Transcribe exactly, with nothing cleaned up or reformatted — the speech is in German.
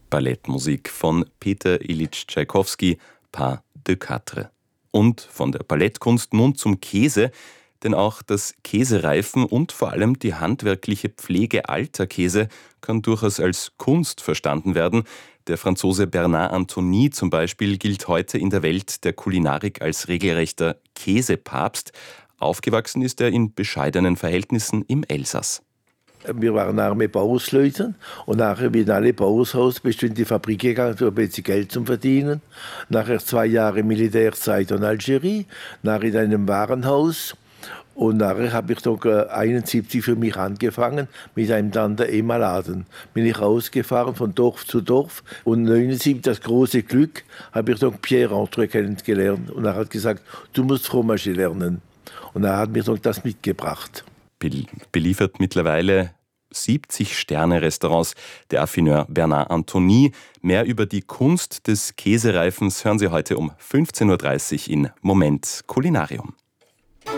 Ballettmusik von Peter Ilyich Tschaikowski, Pas de Quatre. Und von der Ballettkunst nun zum Käse, denn auch das Käsereifen und vor allem die handwerkliche Pflege alter Käse kann durchaus als Kunst verstanden werden. Der Franzose Bernard Anthony zum Beispiel gilt heute in der Welt der Kulinarik als regelrechter Käsepapst. Aufgewachsen ist er in bescheidenen Verhältnissen im Elsass. Wir waren arme Bauersleute und nachher, wie in alle Bauershaus, bist du in die Fabrik gegangen, um ein bisschen Geld zu verdienen. Nachher zwei Jahre Militärzeit in Algerie, nachher in einem Warenhaus. Und nachher habe ich doch einundsiebzig für mich angefangen mit einem Tante-Emma-Laden. Bin ich rausgefahren von Dorf zu Dorf und neunundsiebzig, das große Glück, habe ich doch Pierre Entre kennengelernt. Und er hat gesagt, du musst Fromage lernen. Und er hat mir doch das mitgebracht. Beliefert mittlerweile siebzig Sterne-Restaurants der Affineur Bernard Anthony. Mehr über die Kunst des Käsereifens hören Sie heute um fünfzehn Uhr dreißig in Moment Kulinarium.